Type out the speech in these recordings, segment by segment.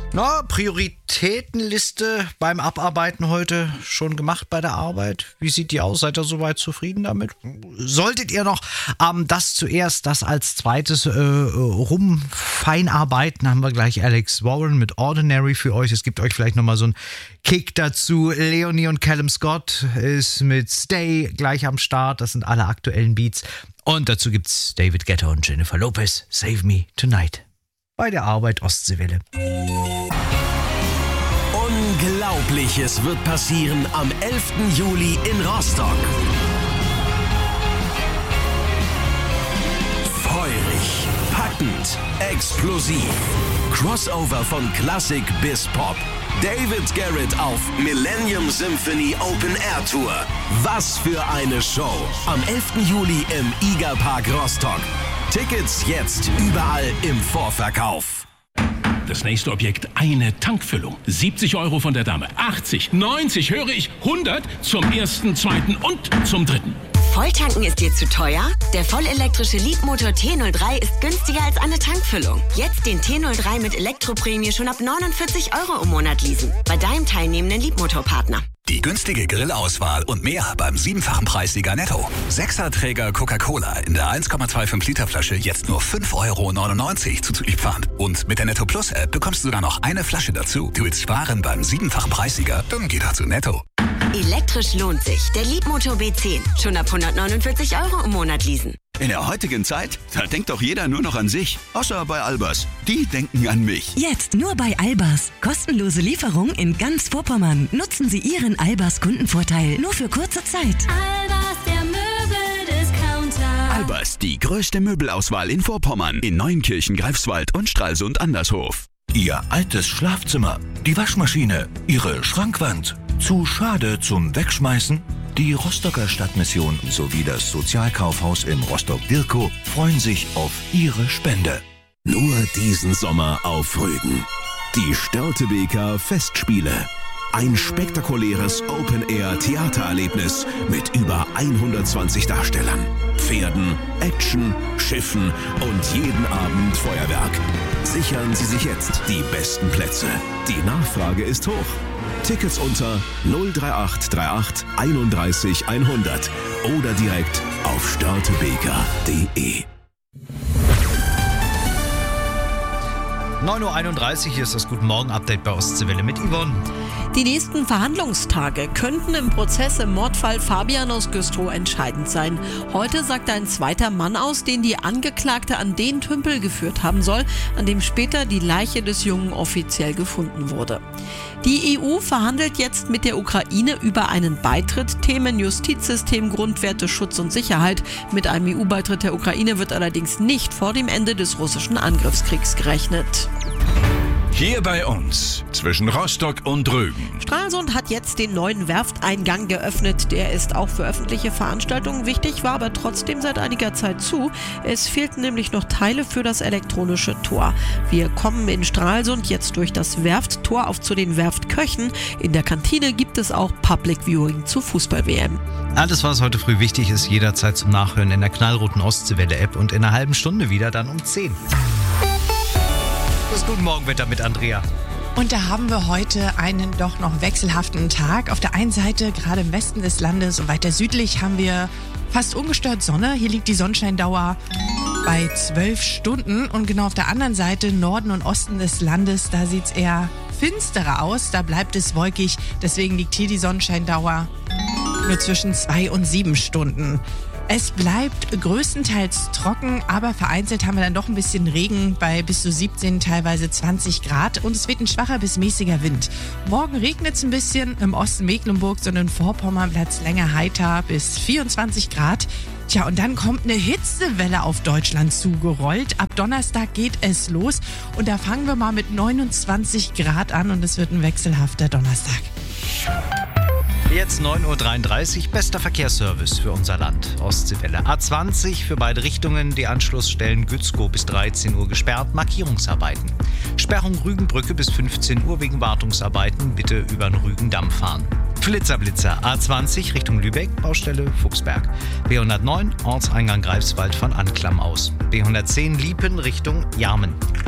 Na, Prioritätenliste beim Abarbeiten heute schon gemacht bei der Arbeit. Wie sieht die aus? Seid ihr soweit zufrieden damit? Solltet ihr noch das zuerst, das als zweites rumfeinarbeiten, haben wir gleich Alex Warren mit Ordinary für euch. Es gibt euch vielleicht nochmal so einen Kick dazu. Leonie und Callum Scott ist mit Stay gleich am Start. Das sind alle aktuellen Beats. Und dazu gibt's David Guetta und Jennifer Lopez. Save Me Tonight. Bei der Arbeit Ostseewelle. Unglaubliches wird passieren am 11. Juli in Rostock. Feurig, packend, explosiv. Crossover von Klassik bis Pop. David Garrett auf Millennium Symphony Open Air Tour. Was für eine Show. Am 11. Juli im IGA Park Rostock. Tickets jetzt überall im Vorverkauf. Das nächste Objekt, eine Tankfüllung. 70 € von der Dame, 80, 90, höre ich, 100 zum ersten, zweiten und zum dritten. Volltanken ist dir zu teuer? Der vollelektrische Leapmotor T03 ist günstiger als eine Tankfüllung. Jetzt den T03 mit Elektroprämie schon ab 49 € im Monat leasen. Bei deinem teilnehmenden Leapmotor-Partner. Die günstige Grillauswahl und mehr beim 7-fachen Preissieger Netto. 6er-Träger Coca-Cola in der 1,25 Liter Flasche jetzt nur 5,99 € zuzüglich Pfand. Und mit der Netto Plus App bekommst du sogar noch eine Flasche dazu. Du willst sparen beim 7-fachen Preissieger? Dann geh doch zu Netto. Elektrisch lohnt sich. Der Leapmotor B10. Schon ab 149 € im Monat leasen. In der heutigen Zeit, da denkt doch jeder nur noch an sich. Außer bei Albers. Die denken an mich. Jetzt nur bei Albers. Kostenlose Lieferung in ganz Vorpommern. Nutzen Sie Ihren Albers Kundenvorteil nur für kurze Zeit. Albers, der Möbeldiscounter. Albers, die größte Möbelauswahl in Vorpommern. In Neuenkirchen, Greifswald und Stralsund Andershof. Ihr altes Schlafzimmer, die Waschmaschine, Ihre Schrankwand. Zu schade zum Wegschmeißen? Die Rostocker Stadtmission sowie das Sozialkaufhaus in Rostock-Dirkow freuen sich auf Ihre Spende. Nur diesen Sommer auf Rügen. Die Störtebeker Festspiele. Ein spektakuläres Open-Air-Theatererlebnis mit über 120 Darstellern, Pferden, Action, Schiffen und jeden Abend Feuerwerk. Sichern Sie sich jetzt die besten Plätze. Die Nachfrage ist hoch. Tickets unter 03838 31 100 oder direkt auf störtebeker.de. 9.31 Uhr, hier ist das Guten Morgen-Update bei Ostseewelle mit Yvonne. Die nächsten Verhandlungstage könnten im Prozess im Mordfall Fabian aus Güstrow entscheidend sein. Heute sagt ein zweiter Mann aus, den die Angeklagte an den Tümpel geführt haben soll, an dem später die Leiche des Jungen offiziell gefunden wurde. Die EU verhandelt jetzt mit der Ukraine über einen Beitritt. Themen Justizsystem, Grundwerte, Schutz und Sicherheit. Mit einem EU-Beitritt der Ukraine wird allerdings nicht vor dem Ende des russischen Angriffskriegs gerechnet. Hier bei uns, zwischen Rostock und Rügen. Stralsund hat jetzt den neuen Werfteingang geöffnet. Der ist auch für öffentliche Veranstaltungen wichtig, war aber trotzdem seit einiger Zeit zu. Es fehlten nämlich noch Teile für das elektronische Tor. Wir kommen in Stralsund jetzt durch das Werfttor auf zu den Werftköchen. In der Kantine gibt es auch Public Viewing zur Fußball-WM. Alles, was heute früh wichtig ist, jederzeit zum Nachhören in der knallroten Ostseewelle-App und in einer halben Stunde wieder dann um 10. Das Guten Morgen-Wetter mit Andrea. Und da haben wir heute einen doch noch wechselhaften Tag. Auf der einen Seite, gerade im Westen des Landes und weiter südlich, haben wir fast ungestört Sonne. Hier liegt die Sonnenscheindauer bei 12 Stunden. Und genau auf der anderen Seite, Norden und Osten des Landes, da sieht es eher finsterer aus. Da bleibt es wolkig. Deswegen liegt hier die Sonnenscheindauer nur zwischen 2 und 7 Stunden. Es bleibt größtenteils trocken, aber vereinzelt haben wir dann doch ein bisschen Regen bei bis zu 17, teilweise 20 Grad und es weht ein schwacher bis mäßiger Wind. Morgen regnet es ein bisschen im Osten Mecklenburgs und in Vorpommern bleibt es länger heiter bis 24 Grad. Tja, und dann kommt eine Hitzewelle auf Deutschland zugerollt. Ab Donnerstag geht es los und da fangen wir mal mit 29 Grad an und es wird ein wechselhafter Donnerstag. Jetzt 9.33 Uhr, bester Verkehrsservice für unser Land. Ostseewelle A20 für beide Richtungen, die Anschlussstellen Gützkow bis 13 Uhr gesperrt, Markierungsarbeiten. Sperrung Rügenbrücke bis 15 Uhr wegen Wartungsarbeiten, bitte über den Rügendamm fahren. Flitzer A20 Richtung Lübeck, Baustelle Fuchsberg. B109 Ortseingang Greifswald von Anklam aus. B110 Liepen Richtung Jarmen.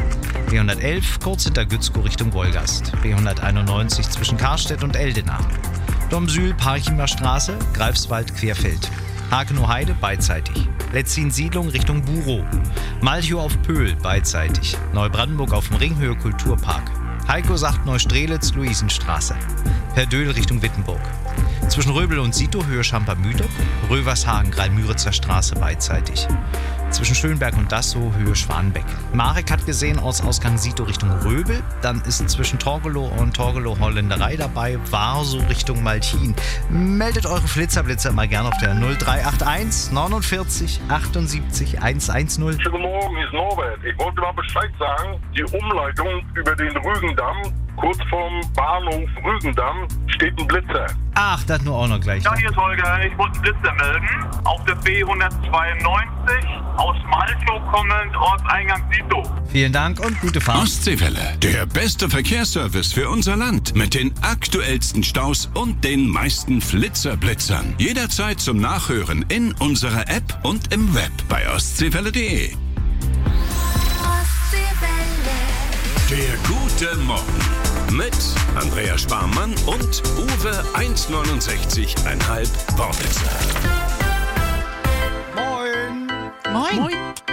B111 kurz hinter Gützkow Richtung Wolgast. B191 zwischen Karstedt und Eldena. Domsühl, Parchimer Straße, Greifswald, Querfeld. Hagenow-Heide beidseitig. Letzin-Siedlung Richtung Burow. Malchow auf Pöhl beidseitig. Neubrandenburg auf dem Ringhöhe Kulturpark. Heiko sagt Neustrelitz, Luisenstraße. Perdöhl Richtung Wittenburg. Zwischen Röbel und Sito Höhe Schampermühle. Rövershagen, Greil-Müritzer Straße beidseitig. Zwischen Schönberg und Dassow Höhe Schwanbeck. Marek hat gesehen aus Ausgang Sito Richtung Röbel. Dann ist zwischen Torgelow und Torgelow Holländerei dabei. Warsow Richtung Malchin. Meldet eure Flitzerblitzer mal gerne auf der 0381 49 78 110. Schönen guten Morgen, hier ist Norbert. Ich wollte mal Bescheid sagen, die Umleitung über den Rügendamm, kurz vorm Bahnhof Rügendamm, steht ein Blitzer. Ach, das nur auch noch gleich. Ja, hier ist Holger. Ich wollte einen Blitzer melden. Auf der B192 aus Malchow kommend, Ortseingang Sito. Vielen Dank und gute Fahrt. Ostseewelle, der beste Verkehrsservice für unser Land. Mit den aktuellsten Staus und den meisten Flitzerblitzern. Jederzeit zum Nachhören in unserer App und im Web bei ostseewelle.de. Der gute Morgen mit Andrea Sparmann und Uwe 1,69,5 Wortwitzer. Moin. Moin. Moin.